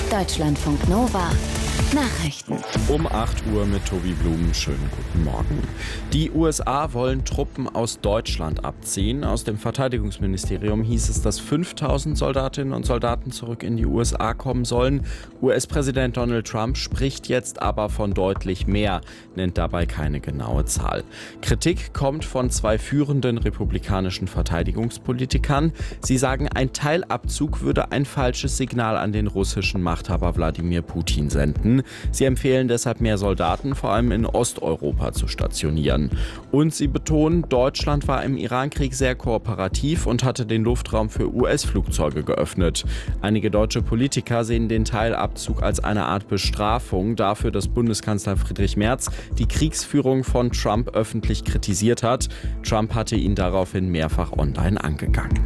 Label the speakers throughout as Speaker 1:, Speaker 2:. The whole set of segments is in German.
Speaker 1: Deutschlandfunk Nova Nachrichten.
Speaker 2: Um 8 Uhr mit Tobi Blum. Schönen guten Morgen. Die USA wollen Truppen aus Deutschland abziehen. Aus dem Verteidigungsministerium hieß es, dass 5.000 Soldatinnen und Soldaten zurück in die USA kommen sollen. US-Präsident Donald Trump spricht jetzt aber von deutlich mehr, nennt dabei keine genaue Zahl. Kritik kommt von 2 führenden republikanischen Verteidigungspolitikern. Sie sagen, ein Teilabzug würde ein falsches Signal an den russischen Machthaber Wladimir Putin senden. Sie empfehlen deshalb, mehr Soldaten vor allem in Osteuropa zu stationieren. Und sie betonen, Deutschland war im Irankrieg sehr kooperativ und hatte den Luftraum für US-Flugzeuge geöffnet. Einige deutsche Politiker sehen den Teilabzug als eine Art Bestrafung dafür, dass Bundeskanzler Friedrich Merz die Kriegsführung von Trump öffentlich kritisiert hat. Trump hatte ihn daraufhin mehrfach online angegangen.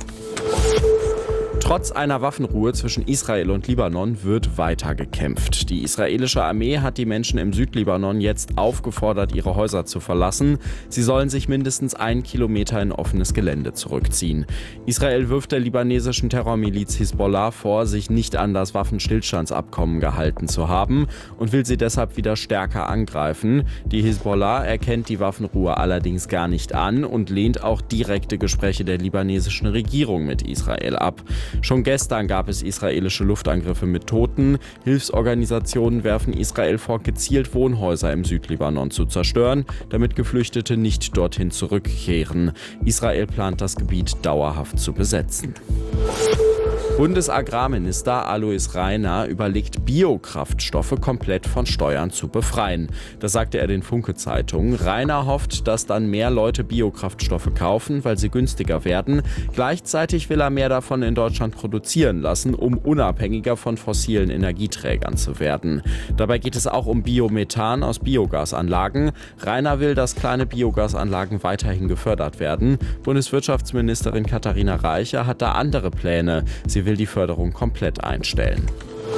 Speaker 2: Trotz einer Waffenruhe zwischen Israel und Libanon wird weiter gekämpft. Die israelische Armee hat die Menschen im Südlibanon jetzt aufgefordert, ihre Häuser zu verlassen. Sie sollen sich mindestens 1 Kilometer in offenes Gelände zurückziehen. Israel wirft der libanesischen Terrormiliz Hisbollah vor, sich nicht an das Waffenstillstandsabkommen gehalten zu haben und will sie deshalb wieder stärker angreifen. Die Hisbollah erkennt die Waffenruhe allerdings gar nicht an und lehnt auch direkte Gespräche der libanesischen Regierung mit Israel ab. Schon gestern gab es israelische Luftangriffe mit Toten. Hilfsorganisationen werfen Israel vor, gezielt Wohnhäuser im Südlibanon zu zerstören, damit Geflüchtete nicht dorthin zurückkehren. Israel plant, das Gebiet dauerhaft zu besetzen. Bundesagrarminister Alois Rainer überlegt, Biokraftstoffe komplett von Steuern zu befreien. Das sagte er den Funke-Zeitungen. Rainer hofft, dass dann mehr Leute Biokraftstoffe kaufen, weil sie günstiger werden. Gleichzeitig will er mehr davon in Deutschland produzieren lassen, um unabhängiger von fossilen Energieträgern zu werden. Dabei geht es auch um Biomethan aus Biogasanlagen. Rainer will, dass kleine Biogasanlagen weiterhin gefördert werden. Bundeswirtschaftsministerin Katharina Reiche hat da andere Pläne. Sie will die Förderung komplett einstellen.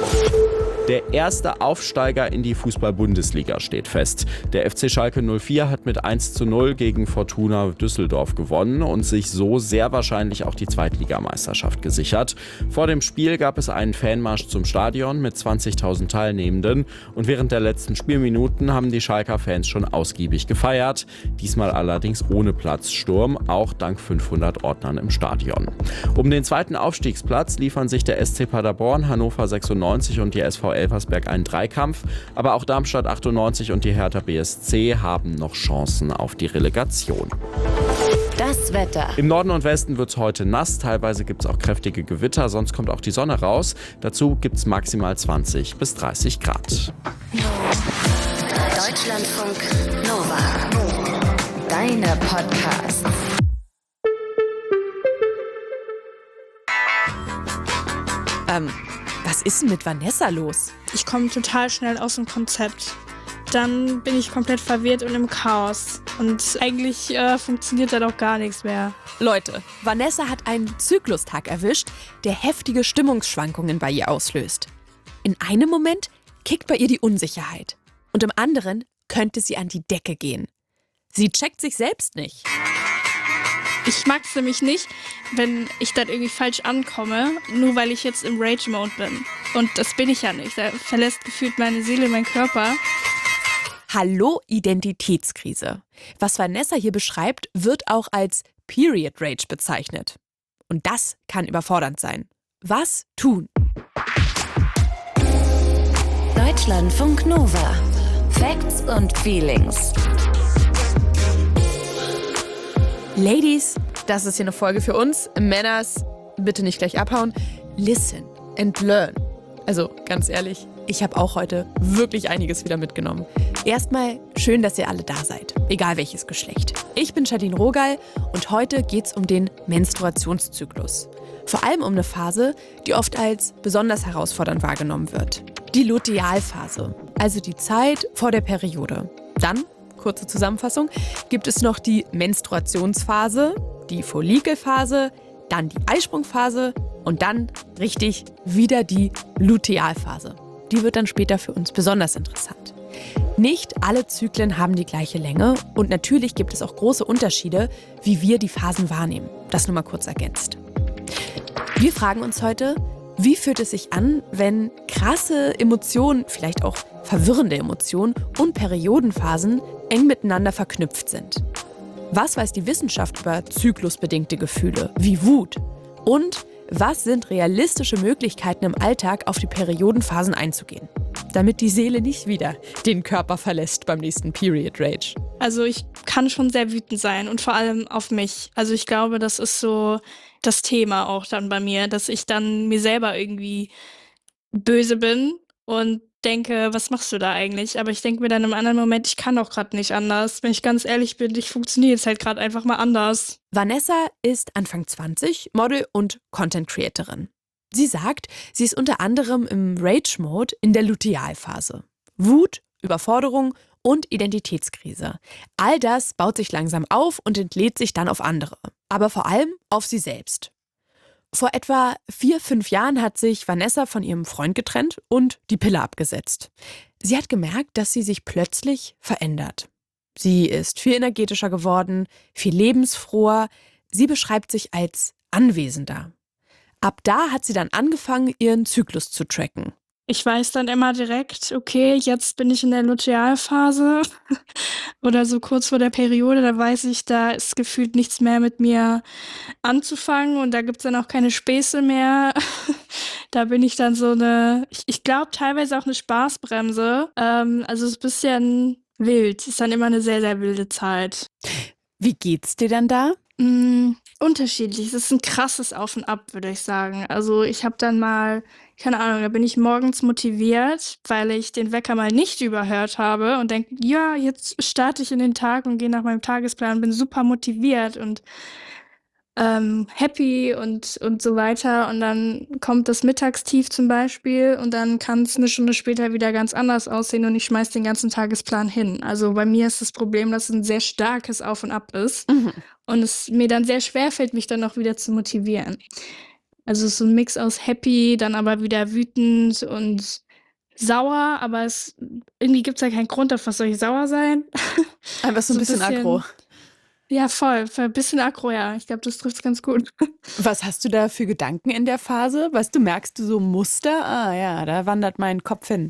Speaker 2: Der erste Aufsteiger in die Fußball-Bundesliga steht fest. Der FC Schalke 04 hat mit 1:0 gegen Fortuna Düsseldorf gewonnen und sich so sehr wahrscheinlich auch die Zweitligameisterschaft gesichert. Vor dem Spiel gab es einen Fanmarsch zum Stadion mit 20.000 Teilnehmenden und während der letzten Spielminuten haben die Schalker Fans schon ausgiebig gefeiert. Diesmal allerdings ohne Platzsturm, auch dank 500 Ordnern im Stadion. Um den zweiten Aufstiegsplatz liefern sich der SC Paderborn, Hannover 96 und die SV Elversberg einen Dreikampf, aber auch Darmstadt 98 und die Hertha BSC haben noch Chancen auf die Relegation.
Speaker 1: Das Wetter.
Speaker 2: Im Norden und Westen wird es heute nass, teilweise gibt es auch kräftige Gewitter, sonst kommt auch die Sonne raus. Dazu gibt es maximal 20 bis 30 Grad.
Speaker 1: Deutschlandfunk Nova. Deine Podcasts.
Speaker 3: Was ist denn mit Vanessa los?
Speaker 4: Ich komme total schnell aus dem Konzept. Dann bin ich komplett verwirrt und im Chaos. Und eigentlich funktioniert dann auch gar nichts mehr.
Speaker 3: Leute, Vanessa hat einen Zyklustag erwischt, der heftige Stimmungsschwankungen bei ihr auslöst. In einem Moment kickt bei ihr die Unsicherheit. Und im anderen könnte sie an die Decke gehen. Sie checkt sich selbst nicht.
Speaker 4: Ich mag es nämlich nicht, wenn ich dann irgendwie falsch ankomme, nur weil ich jetzt im Rage-Mode bin. Und das bin ich ja nicht. Da verlässt gefühlt meine Seele meinen Körper.
Speaker 3: Hallo Identitätskrise. Was Vanessa hier beschreibt, wird auch als Period Rage bezeichnet. Und das kann überfordernd sein. Was tun?
Speaker 1: Deutschlandfunk Nova. Facts und Feelings.
Speaker 3: Ladies, das ist hier eine Folge für uns. Männers, bitte nicht gleich abhauen. Listen and learn. Also ganz ehrlich, ich habe auch heute wirklich einiges wieder mitgenommen. Erstmal schön, dass ihr alle da seid, egal welches Geschlecht. Ich bin Jadine Rogal und heute geht's um den Menstruationszyklus. Vor allem um eine Phase, die oft als besonders herausfordernd wahrgenommen wird. Die Lutealphase, also die Zeit vor der Periode. Dann, kurze Zusammenfassung, gibt es noch die Menstruationsphase, die Follikelphase, dann die Eisprungphase und dann, richtig, wieder die Lutealphase. Die wird dann später für uns besonders interessant. Nicht alle Zyklen haben die gleiche Länge und natürlich gibt es auch große Unterschiede, wie wir die Phasen wahrnehmen. Das nur mal kurz ergänzt. Wir fragen uns heute, Wie fühlt es sich an, wenn krasse Emotionen, vielleicht auch verwirrende Emotionen und Periodenphasen eng miteinander verknüpft sind? Was weiß die Wissenschaft über zyklusbedingte Gefühle wie Wut? Und was sind realistische Möglichkeiten im Alltag, auf die Periodenphasen einzugehen, damit die Seele nicht wieder den Körper verlässt beim nächsten Period Rage?
Speaker 4: Also ich kann schon sehr wütend sein und vor allem auf mich. Also ich glaube, das ist so das Thema auch dann bei mir, dass ich dann mir selber irgendwie böse bin und denke, was machst du da eigentlich? Aber ich denke mir dann im anderen Moment, ich kann doch gerade nicht anders. Wenn ich ganz ehrlich bin, ich funktioniere jetzt halt gerade einfach mal anders.
Speaker 3: Vanessa ist Anfang 20, Model und Content-Creatorin. Sie sagt, sie ist unter anderem im Rage-Mode in der Lutealphase. Wut, Überforderung und Identitätskrise. All das baut sich langsam auf und entlädt sich dann auf andere. Aber vor allem auf sie selbst. Vor etwa 4-5 Jahren hat sich Vanessa von ihrem Freund getrennt und die Pille abgesetzt. Sie hat gemerkt, dass sie sich plötzlich verändert. Sie ist viel energetischer geworden, viel lebensfroher. Sie beschreibt sich als anwesender. Ab da hat sie dann angefangen, ihren Zyklus zu tracken.
Speaker 4: Ich weiß dann immer direkt, okay, jetzt bin ich in der Lutealphase oder so kurz vor der Periode, da weiß ich, da ist gefühlt nichts mehr mit mir anzufangen und da gibt's dann auch keine Späße mehr. Da bin ich dann so ich glaube teilweise auch eine Spaßbremse. Also es ist ein bisschen wild, ist dann immer eine sehr, sehr wilde Zeit.
Speaker 3: Wie geht's dir dann da?
Speaker 4: Unterschiedlich. Es ist ein krasses Auf und Ab, würde ich sagen. Also ich habe dann mal, keine Ahnung, da bin ich morgens motiviert, weil ich den Wecker mal nicht überhört habe und denke, ja, jetzt starte ich in den Tag und gehe nach meinem Tagesplan, bin super motiviert und happy und so weiter. Und dann kommt das Mittagstief zum Beispiel und dann kann es eine Stunde später wieder ganz anders aussehen und ich schmeiß den ganzen Tagesplan hin. Also bei mir ist das Problem, dass es ein sehr starkes Auf und Ab ist und es mir dann sehr schwer fällt, mich dann auch wieder zu motivieren. Also es ist so ein Mix aus happy, dann aber wieder wütend und sauer, aber irgendwie gibt es ja keinen Grund, auf was soll ich sauer sein.
Speaker 3: Einfach so ein bisschen aggro.
Speaker 4: Ja, voll. Ein bisschen aggro, ja. Ich glaube, das trifft's ganz gut.
Speaker 3: Was hast du da für Gedanken in der Phase? Weißt du, merkst du so Muster? Ah ja, da wandert mein Kopf hin.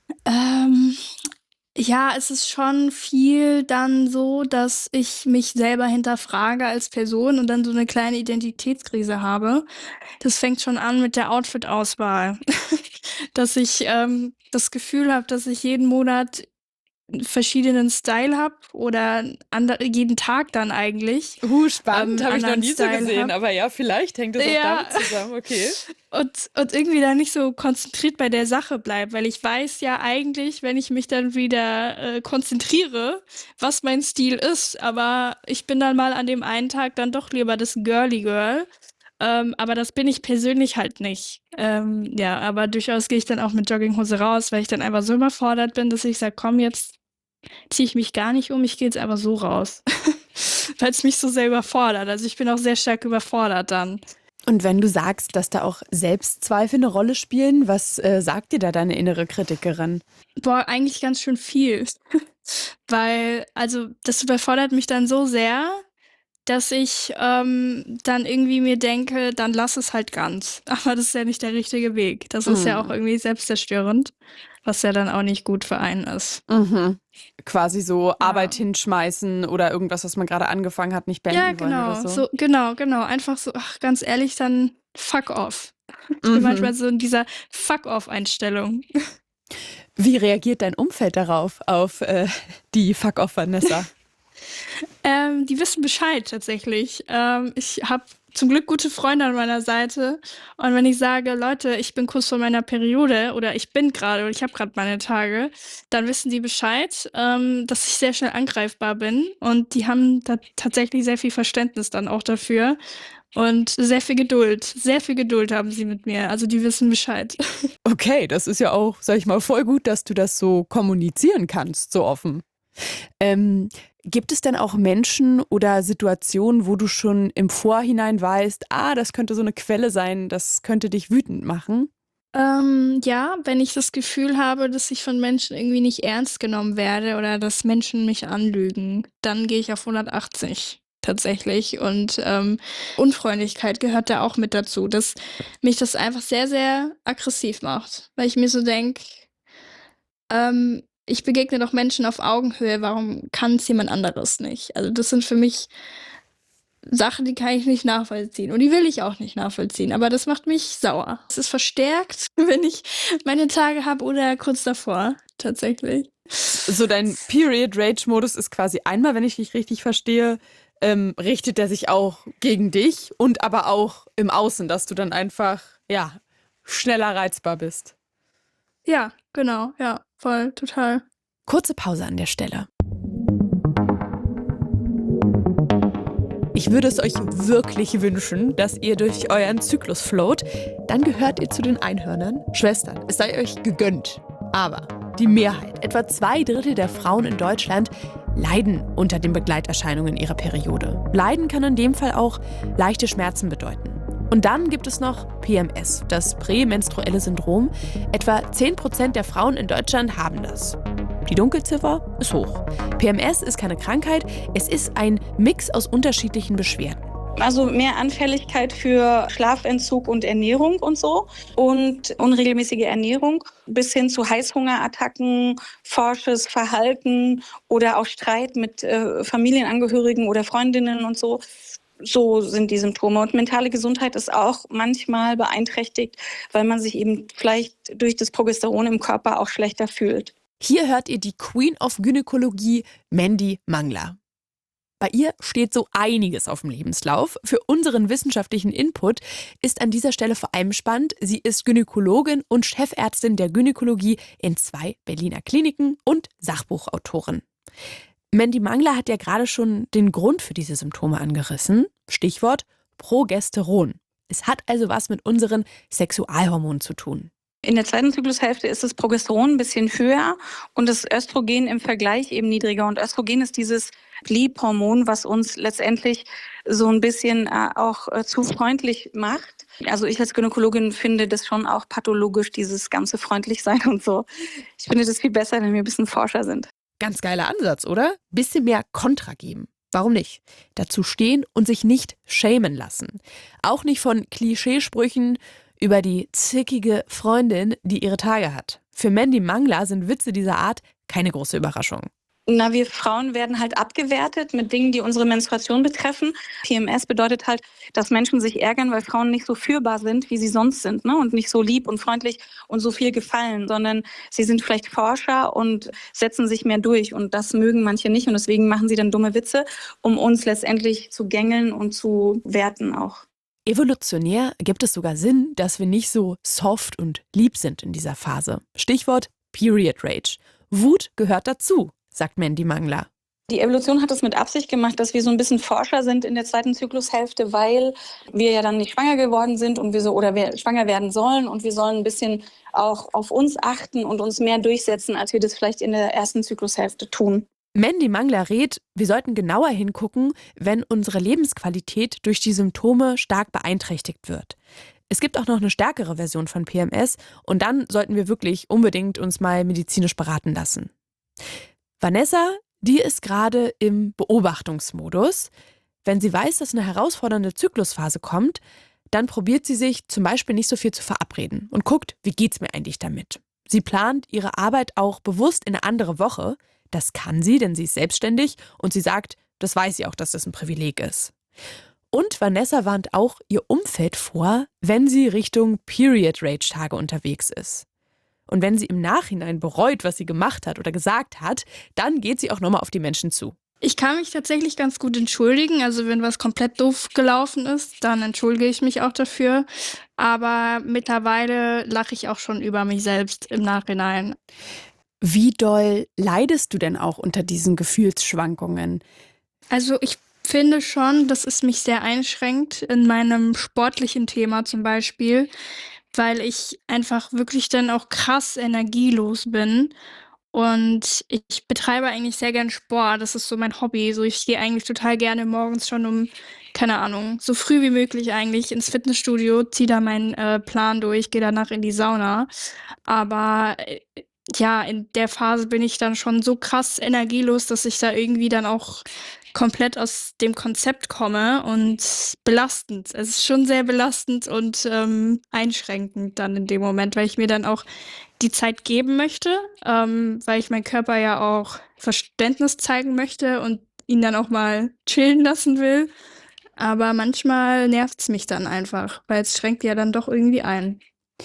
Speaker 4: Ja, es ist schon viel dann so, dass ich mich selber hinterfrage als Person und dann so eine kleine Identitätskrise habe. Das fängt schon an mit der Outfit-Auswahl. Dass ich das Gefühl habe, dass ich jeden Monat verschiedenen Style habe oder jeden Tag dann eigentlich.
Speaker 3: Spannend, habe ich noch
Speaker 4: anderen
Speaker 3: nie so
Speaker 4: Style
Speaker 3: gesehen,
Speaker 4: hab.
Speaker 3: aber ja, vielleicht hängt das auch
Speaker 4: Ja.
Speaker 3: damit zusammen, okay.
Speaker 4: Und irgendwie dann nicht so konzentriert bei der Sache bleibe, weil ich weiß ja eigentlich, wenn ich mich dann wieder konzentriere, was mein Stil ist, aber ich bin dann mal an dem einen Tag dann doch lieber das Girly Girl, aber das bin ich persönlich halt nicht. Ja, aber durchaus gehe ich dann auch mit Jogginghose raus, weil ich dann einfach so überfordert bin, dass ich sage, komm, jetzt ziehe ich mich gar nicht um, ich gehe jetzt einfach so raus. Weil es mich so sehr überfordert. Also ich bin auch sehr stark überfordert dann.
Speaker 3: Und wenn du sagst, dass da auch Selbstzweifel eine Rolle spielen, was sagt dir da deine innere Kritikerin?
Speaker 4: Boah, eigentlich ganz schön viel. Weil, also das überfordert mich dann so sehr, dass ich dann irgendwie mir denke, dann lass es halt ganz. Aber das ist ja nicht der richtige Weg. Das ist ja auch irgendwie selbstzerstörend, was ja dann auch nicht gut für einen ist.
Speaker 3: Quasi so Arbeit hinschmeißen oder irgendwas, was man gerade angefangen hat, nicht beenden wollen oder so.
Speaker 4: Genau. Einfach so, ach, ganz ehrlich, dann fuck off. Ich bin manchmal so in dieser Fuck-off-Einstellung.
Speaker 3: Wie reagiert dein Umfeld darauf, auf die Fuck-off Vanessa?
Speaker 4: Die wissen Bescheid tatsächlich. Ich habe zum Glück gute Freunde an meiner Seite. Und wenn ich sage, Leute, ich bin kurz vor meiner Periode oder ich habe gerade meine Tage, dann wissen die Bescheid, dass ich sehr schnell angreifbar bin. Und die haben da tatsächlich sehr viel Verständnis dann auch dafür. Und sehr viel Geduld. Sehr viel Geduld haben sie mit mir. Also die wissen Bescheid.
Speaker 3: Okay, das ist ja auch, sag ich mal, voll gut, dass du das so kommunizieren kannst, so offen. Gibt es denn auch Menschen oder Situationen, wo du schon im Vorhinein weißt, das könnte so eine Quelle sein, das könnte dich wütend machen?
Speaker 4: Ja, wenn ich das Gefühl habe, dass ich von Menschen irgendwie nicht ernst genommen werde oder dass Menschen mich anlügen, dann gehe ich auf 180. tatsächlich. Und Unfreundlichkeit gehört da auch mit dazu, dass mich das einfach sehr, sehr aggressiv macht. Weil ich mir so denke, ich begegne doch Menschen auf Augenhöhe, warum kann es jemand anderes nicht? Also das sind für mich Sachen, die kann ich nicht nachvollziehen und die will ich auch nicht nachvollziehen, aber das macht mich sauer. Es ist verstärkt, wenn ich meine Tage habe oder kurz davor, tatsächlich.
Speaker 3: So dein Period-Rage-Modus ist quasi einmal, wenn ich dich richtig verstehe, richtet er sich auch gegen dich und aber auch im Außen, dass du dann einfach, ja, schneller reizbar bist.
Speaker 4: Ja, genau, ja, voll, total.
Speaker 3: Kurze Pause an der Stelle. Ich würde es euch wirklich wünschen, dass ihr durch euren Zyklus float. Dann gehört ihr zu den Einhörnern. Schwestern, es sei euch gegönnt. Aber die Mehrheit, etwa 2/3 der Frauen in Deutschland, leiden unter den Begleiterscheinungen ihrer Periode. Leiden kann in dem Fall auch leichte Schmerzen bedeuten. Und dann gibt es noch PMS, das prämenstruelle Syndrom. Etwa 10% der Frauen in Deutschland haben das. Die Dunkelziffer ist hoch. PMS ist keine Krankheit, es ist ein Mix aus unterschiedlichen Beschwerden.
Speaker 5: Also mehr Anfälligkeit für Schlafentzug und Ernährung und so und unregelmäßige Ernährung bis hin zu Heißhungerattacken, forsches Verhalten oder auch Streit mit Familienangehörigen oder Freundinnen und so. So sind die Symptome. Und mentale Gesundheit ist auch manchmal beeinträchtigt, weil man sich eben vielleicht durch das Progesteron im Körper auch schlechter fühlt.
Speaker 3: Hier hört ihr die Queen of Gynäkologie, Mandy Mangler. Bei ihr steht so einiges auf dem Lebenslauf. Für unseren wissenschaftlichen Input ist an dieser Stelle vor allem spannend, sie ist Gynäkologin und Chefärztin der Gynäkologie in 2 Berliner Kliniken und Sachbuchautorin. Mandy Mangler hat ja gerade schon den Grund für diese Symptome angerissen. Stichwort Progesteron. Es hat also was mit unseren Sexualhormonen zu tun.
Speaker 5: In der zweiten Zyklushälfte ist das Progesteron ein bisschen höher und das Östrogen im Vergleich eben niedriger. Und Östrogen ist dieses Liebhormon, was uns letztendlich so ein bisschen auch zu freundlich macht. Also ich als Gynäkologin finde das schon auch pathologisch, dieses ganze Freundlichsein und so. Ich finde das viel besser, wenn wir ein bisschen forscher sind.
Speaker 3: Ganz geiler Ansatz, oder? Bisschen mehr Kontra geben. Warum nicht? Dazu stehen und sich nicht schämen lassen. Auch nicht von Klischeesprüchen über die zickige Freundin, die ihre Tage hat. Für Mandy Mangler sind Witze dieser Art keine große Überraschung.
Speaker 5: Na, wir Frauen werden halt abgewertet mit Dingen, die unsere Menstruation betreffen. PMS bedeutet halt, dass Menschen sich ärgern, weil Frauen nicht so fühlbar sind, wie sie sonst sind, ne? Und nicht so lieb und freundlich und so viel gefallen, sondern sie sind vielleicht Forscher und setzen sich mehr durch. Und das mögen manche nicht und deswegen machen sie dann dumme Witze, um uns letztendlich zu gängeln und zu werten auch.
Speaker 3: Evolutionär gibt es sogar Sinn, dass wir nicht so soft und lieb sind in dieser Phase. Stichwort Period Rage. Wut gehört dazu, sagt Mandy Mangler.
Speaker 5: Die Evolution hat es mit Absicht gemacht, dass wir so ein bisschen Forscher sind in der zweiten Zyklushälfte, weil wir ja dann nicht schwanger geworden sind und wir schwanger werden sollen und wir sollen ein bisschen auch auf uns achten und uns mehr durchsetzen, als wir das vielleicht in der ersten Zyklushälfte tun.
Speaker 3: Mandy Mangler rät, wir sollten genauer hingucken, wenn unsere Lebensqualität durch die Symptome stark beeinträchtigt wird. Es gibt auch noch eine stärkere Version von PMS und dann sollten wir wirklich unbedingt uns mal medizinisch beraten lassen. Vanessa, die ist gerade im Beobachtungsmodus. Wenn sie weiß, dass eine herausfordernde Zyklusphase kommt, dann probiert sie sich zum Beispiel nicht so viel zu verabreden und guckt, wie geht's mir eigentlich damit. Sie plant ihre Arbeit auch bewusst in eine andere Woche. Das kann sie, denn sie ist selbstständig und sie sagt, das weiß sie auch, dass das ein Privileg ist. Und Vanessa warnt auch ihr Umfeld vor, wenn sie Richtung Period-Rage-Tage unterwegs ist. Und wenn sie im Nachhinein bereut, was sie gemacht hat oder gesagt hat, dann geht sie auch nochmal auf die Menschen zu.
Speaker 4: Ich kann mich tatsächlich ganz gut entschuldigen. Also wenn was komplett doof gelaufen ist, dann entschuldige ich mich auch dafür. Aber mittlerweile lache ich auch schon über mich selbst im Nachhinein.
Speaker 3: Wie doll leidest du denn auch unter diesen Gefühlsschwankungen?
Speaker 4: Also ich finde schon, dass es mich sehr einschränkt in meinem sportlichen Thema zum Beispiel, weil ich einfach wirklich dann auch krass energielos bin. Und ich betreibe eigentlich sehr gern Sport. Das ist so mein Hobby. So, ich gehe eigentlich total gerne morgens schon um, keine Ahnung, so früh wie möglich eigentlich ins Fitnessstudio, ziehe da meinen Plan durch, gehe danach in die Sauna. Aber ja, in der Phase bin ich dann schon so krass energielos, dass ich da irgendwie dann auch komplett aus dem Konzept komme und belastend. Es ist schon sehr belastend und einschränkend dann in dem Moment, weil ich mir dann auch die Zeit geben möchte, weil ich meinem Körper ja auch Verständnis zeigen möchte und ihn dann auch mal chillen lassen will. Aber manchmal nervt es mich dann einfach, weil es schränkt ja dann doch irgendwie ein.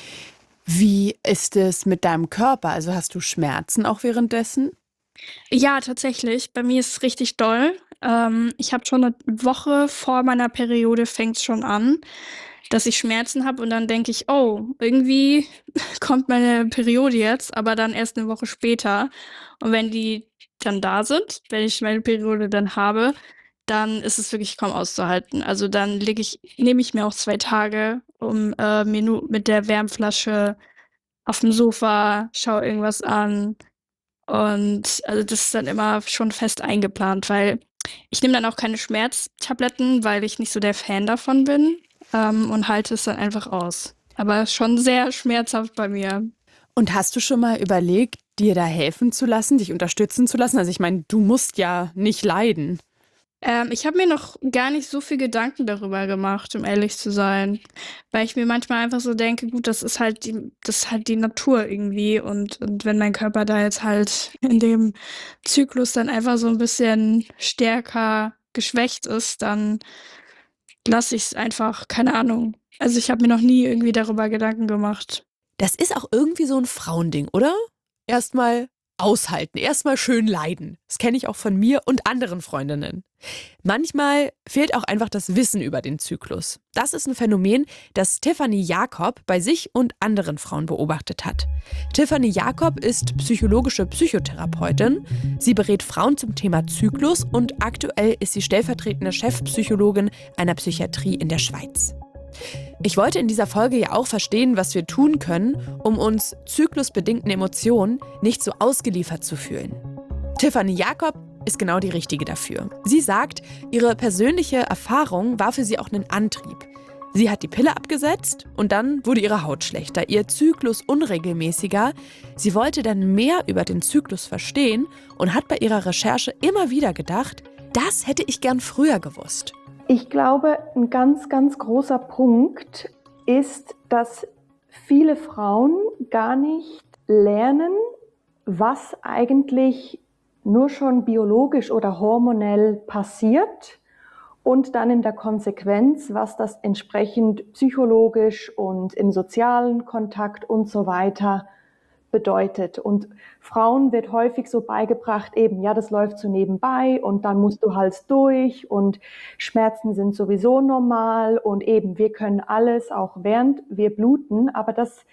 Speaker 3: Wie ist es mit deinem Körper? Also hast du Schmerzen auch währenddessen?
Speaker 4: Ja, tatsächlich. Bei mir ist es richtig doll. Ich habe schon eine Woche vor meiner Periode fängt's schon an, dass ich Schmerzen habe und dann denke ich, oh, irgendwie kommt meine Periode jetzt, aber dann erst eine Woche später. Und wenn die dann da sind, wenn ich meine Periode dann habe, dann ist es wirklich kaum auszuhalten. Also dann nehme ich mir auch 2 Tage, um mir nur mit der Wärmflasche auf dem Sofa, schaue irgendwas an. Und also das ist dann immer schon fest eingeplant, weil ich nehme dann auch keine Schmerztabletten, weil ich nicht so der Fan davon bin, und halte es dann einfach aus. Aber schon sehr schmerzhaft bei mir.
Speaker 3: Und hast du schon mal überlegt, dir da helfen zu lassen, dich unterstützen zu lassen? Also ich meine, du musst ja nicht leiden.
Speaker 4: Ich habe mir noch gar nicht so viel Gedanken darüber gemacht, um ehrlich zu sein. Weil ich mir manchmal einfach so denke, gut, das ist halt die Natur irgendwie. Und wenn mein Körper da jetzt halt in dem Zyklus dann einfach so ein bisschen stärker geschwächt ist, dann lasse ich es einfach, keine Ahnung. Also ich habe mir noch nie irgendwie darüber Gedanken gemacht.
Speaker 3: Das ist auch irgendwie so ein Frauending, oder? Erstmal aushalten, erstmal schön leiden. Das kenne ich auch von mir und anderen Freundinnen. Manchmal fehlt auch einfach das Wissen über den Zyklus. Das ist ein Phänomen, das Tiffany Jakob bei sich und anderen Frauen beobachtet hat. Tiffany Jakob ist psychologische Psychotherapeutin. Sie berät Frauen zum Thema Zyklus und aktuell ist sie stellvertretende Chefpsychologin einer Psychiatrie in der Schweiz. Ich wollte in dieser Folge ja auch verstehen, was wir tun können, um uns zyklusbedingten Emotionen nicht so ausgeliefert zu fühlen. Tiffany Jakob ist genau die Richtige dafür. Sie sagt, ihre persönliche Erfahrung war für sie auch ein Antrieb. Sie hat die Pille abgesetzt und dann wurde ihre Haut schlechter, ihr Zyklus unregelmäßiger. Sie wollte dann mehr über den Zyklus verstehen und hat bei ihrer Recherche immer wieder gedacht, das hätte ich gern früher gewusst.
Speaker 6: Ich glaube, ein ganz, ganz großer Punkt ist, dass viele Frauen gar nicht lernen, was eigentlich nur schon biologisch oder hormonell passiert und dann in der Konsequenz, was das entsprechend psychologisch und im sozialen Kontakt und so weiter bedeutet. Und Frauen wird häufig so beigebracht, eben, ja, das läuft so nebenbei und dann musst du halt durch und Schmerzen sind sowieso normal und eben, wir können alles, auch während wir bluten, aber das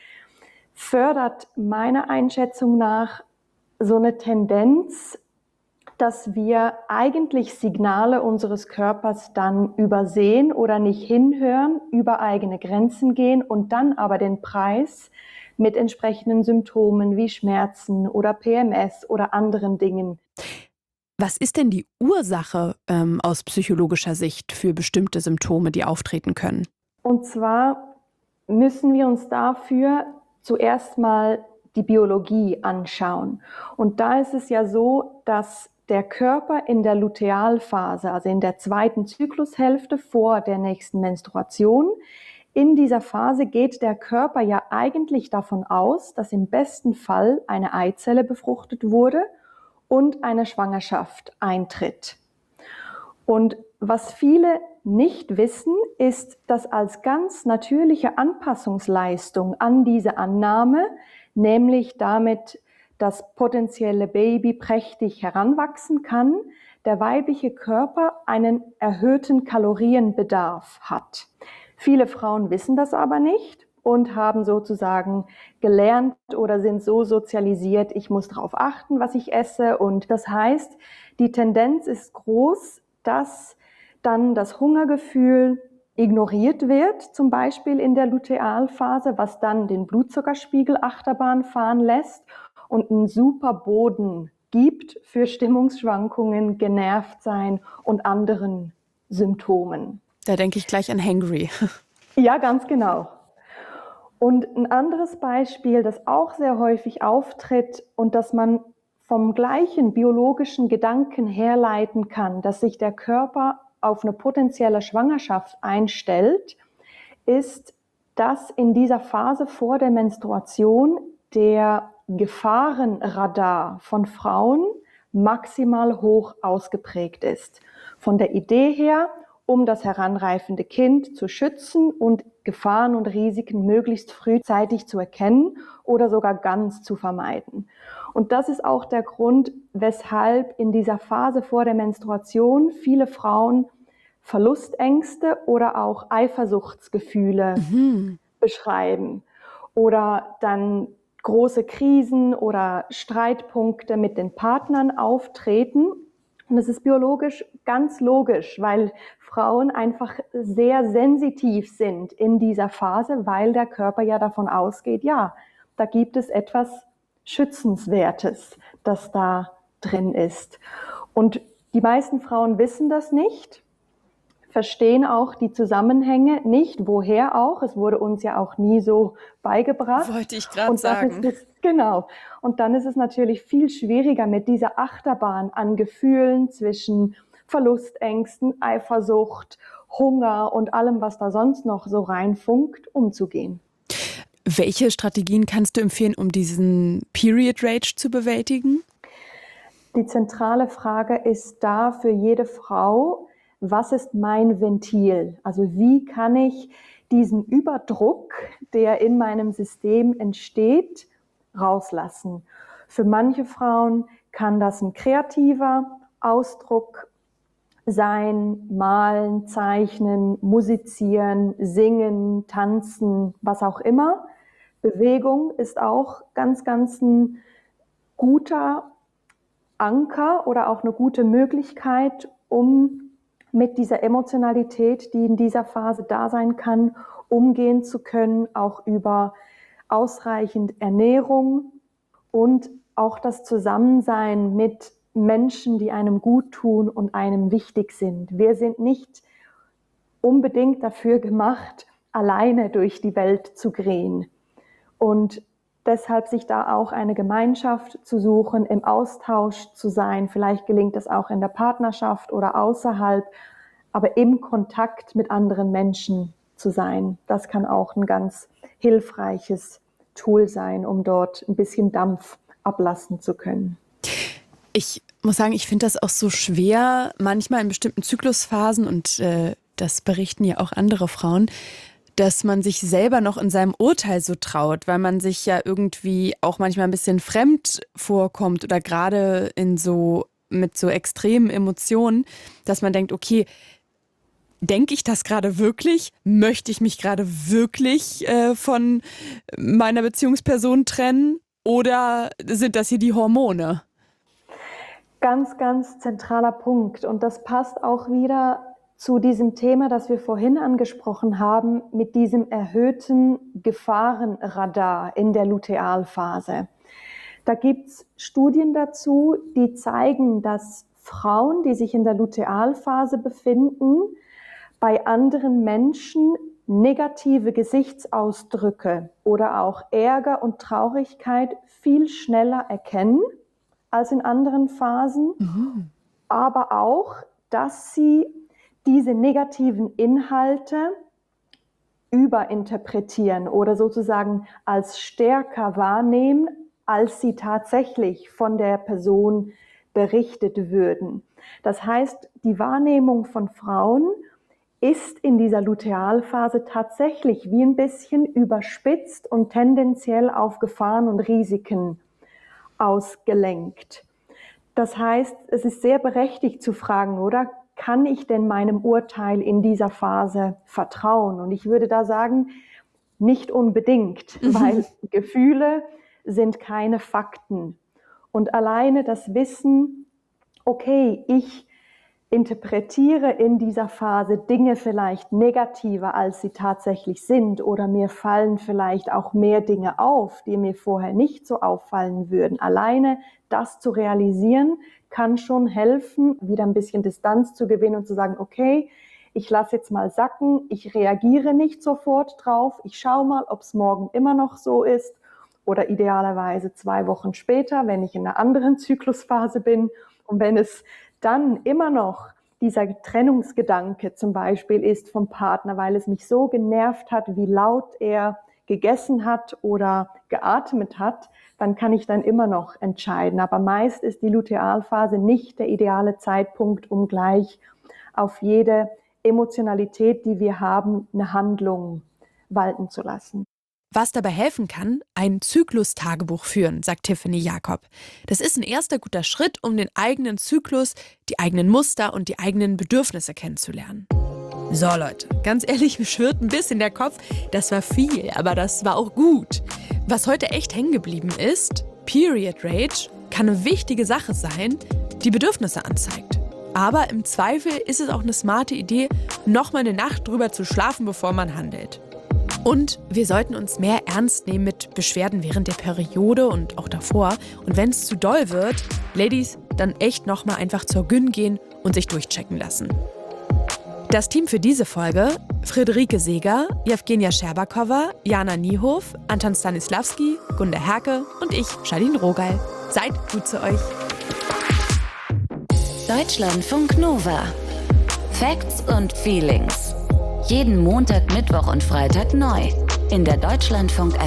Speaker 6: fördert meiner Einschätzung nach so eine Tendenz, dass wir eigentlich Signale unseres Körpers dann übersehen oder nicht hinhören, über eigene Grenzen gehen und dann aber den Preis mit entsprechenden Symptomen wie Schmerzen oder PMS oder anderen Dingen.
Speaker 3: Was ist denn die Ursache aus psychologischer Sicht für bestimmte Symptome, die auftreten können?
Speaker 6: Und zwar müssen wir uns dafür zuerst mal die Biologie anschauen. Und da ist es ja so, dass der Körper in der Lutealphase, also in der zweiten Zyklushälfte vor der nächsten Menstruation, in dieser Phase geht der Körper ja eigentlich davon aus, dass im besten Fall eine Eizelle befruchtet wurde und eine Schwangerschaft eintritt. Und was viele nicht wissen, ist, dass als ganz natürliche Anpassungsleistung an diese Annahme, nämlich damit das potenzielle Baby prächtig heranwachsen kann, der weibliche Körper einen erhöhten Kalorienbedarf hat. Viele Frauen wissen das aber nicht und haben sozusagen gelernt oder sind so sozialisiert, ich muss darauf achten, was ich esse. Und das heißt, die Tendenz ist groß, dass dann das Hungergefühl ignoriert wird, zum Beispiel in der Lutealphase, was dann den Blutzuckerspiegel Achterbahn fahren lässt und einen super Boden gibt für Stimmungsschwankungen, genervt sein und anderen Symptomen.
Speaker 3: Da denke ich gleich an Hangry.
Speaker 6: Ja, ganz genau. Und ein anderes Beispiel, das auch sehr häufig auftritt und das man vom gleichen biologischen Gedanken herleiten kann, dass sich der Körper auf eine potenzielle Schwangerschaft einstellt, ist, dass in dieser Phase vor der Menstruation der Gefahrenradar von Frauen maximal hoch ausgeprägt ist. Von der Idee her, um das heranreifende Kind zu schützen und Gefahren und Risiken möglichst frühzeitig zu erkennen oder sogar ganz zu vermeiden. Und das ist auch der Grund, weshalb in dieser Phase vor der Menstruation viele Frauen Verlustängste oder auch Eifersuchtsgefühle beschreiben oder dann große Krisen oder Streitpunkte mit den Partnern auftreten. Und es ist biologisch ganz logisch, weil Frauen einfach sehr sensitiv sind in dieser Phase, weil der Körper ja davon ausgeht, ja, da gibt es etwas Schützenswertes, das da drin ist. Und die meisten Frauen wissen das nicht, verstehen auch die Zusammenhänge nicht, woher auch. Es wurde uns ja auch nie so beigebracht.
Speaker 3: Wollte ich gerade sagen.
Speaker 6: Genau. Und dann ist es natürlich viel schwieriger, mit dieser Achterbahn an Gefühlen zwischen Verlustängsten, Eifersucht, Hunger und allem, was da sonst noch so reinfunkt, umzugehen.
Speaker 3: Welche Strategien kannst du empfehlen, um diesen Period Rage zu bewältigen?
Speaker 6: Die zentrale Frage ist da für jede Frau: Was ist mein Ventil? Also wie kann ich diesen Überdruck, der in meinem System entsteht, rauslassen? Für manche Frauen kann das ein kreativer Ausdruck sein: Malen, zeichnen, musizieren, singen, tanzen, was auch immer. Bewegung ist auch ganz ein guter Anker oder auch eine gute Möglichkeit, um mit dieser Emotionalität, die in dieser Phase da sein kann, umgehen zu können, auch über ausreichend Ernährung und auch das Zusammensein mit Menschen, die einem gut tun und einem wichtig sind. Wir sind nicht unbedingt dafür gemacht, alleine durch die Welt zu gehen. Und deshalb sich da auch eine Gemeinschaft zu suchen, im Austausch zu sein. Vielleicht gelingt es auch in der Partnerschaft oder außerhalb, aber im Kontakt mit anderen Menschen zu sein. Das kann auch ein ganz hilfreiches Tool sein, um dort ein bisschen Dampf ablassen zu können.
Speaker 3: Ich muss sagen, ich finde das auch so schwer, manchmal in bestimmten Zyklusphasen, und das berichten ja auch andere Frauen, dass man sich selber noch in seinem Urteil so traut, weil man sich ja irgendwie auch manchmal ein bisschen fremd vorkommt oder gerade mit so extremen Emotionen, dass man denkt, okay, denke ich das gerade wirklich? Möchte ich mich gerade wirklich von meiner Beziehungsperson trennen? Oder sind das hier die Hormone?
Speaker 6: Ganz zentraler Punkt. Und das passt auch wieder zu diesem Thema, das wir vorhin angesprochen haben, mit diesem erhöhten Gefahrenradar in der Lutealphase. Da gibt es Studien dazu, die zeigen, dass Frauen, die sich in der Lutealphase befinden, bei anderen Menschen negative Gesichtsausdrücke oder auch Ärger und Traurigkeit viel schneller erkennen als in anderen Phasen, aber auch, dass sie diese negativen Inhalte überinterpretieren oder sozusagen als stärker wahrnehmen, als sie tatsächlich von der Person berichtet würden. Das heißt, die Wahrnehmung von Frauen ist in dieser Lutealphase tatsächlich wie ein bisschen überspitzt und tendenziell auf Gefahren und Risiken ausgelenkt. Das heißt, es ist sehr berechtigt zu fragen, oder? Kann ich denn meinem Urteil in dieser Phase vertrauen? Und ich würde da sagen, nicht unbedingt, weil Gefühle sind keine Fakten. Und alleine das Wissen, okay, ich interpretiere in dieser Phase Dinge vielleicht negativer, als sie tatsächlich sind, oder mir fallen vielleicht auch mehr Dinge auf, die mir vorher nicht so auffallen würden. Alleine das zu realisieren, kann schon helfen, wieder ein bisschen Distanz zu gewinnen und zu sagen, okay, ich lasse jetzt mal sacken, ich reagiere nicht sofort drauf, ich schaue mal, ob es morgen immer noch so ist oder idealerweise 2 Wochen später, wenn ich in einer anderen Zyklusphase bin. Und wenn es dann immer noch dieser Trennungsgedanke zum Beispiel ist vom Partner, weil es mich so genervt hat, wie laut er gegessen hat oder geatmet hat, dann kann ich dann immer noch entscheiden. Aber meist ist die Lutealphase nicht der ideale Zeitpunkt, um gleich auf jede Emotionalität, die wir haben, eine Handlung walten zu lassen.
Speaker 3: Was dabei helfen kann, ein Zyklus-Tagebuch führen, sagt Tiffany Jakob. Das ist ein erster guter Schritt, um den eigenen Zyklus, die eigenen Muster und die eigenen Bedürfnisse kennenzulernen. So Leute, ganz ehrlich, mir schwirrt ein bisschen der Kopf. Das war viel, aber das war auch gut. Was heute echt hängen geblieben ist, Period Rage kann eine wichtige Sache sein, die Bedürfnisse anzeigt. Aber im Zweifel ist es auch eine smarte Idee, nochmal eine Nacht drüber zu schlafen, bevor man handelt. Und wir sollten uns mehr ernst nehmen mit Beschwerden während der Periode und auch davor. Und wenn es zu doll wird, Ladies, dann echt nochmal einfach zur Gyn gehen und sich durchchecken lassen. Das Team für diese Folge: Friederike Seeger, Jewgenia Scherbakowa, Jana Niehof, Anton Stanislawski, Gunda Herke und ich, Charlene Rogal. Seid gut zu euch.
Speaker 1: Deutschlandfunk Nova. Facts und Feelings. Jeden Montag, Mittwoch und Freitag neu. In der Deutschlandfunk-App.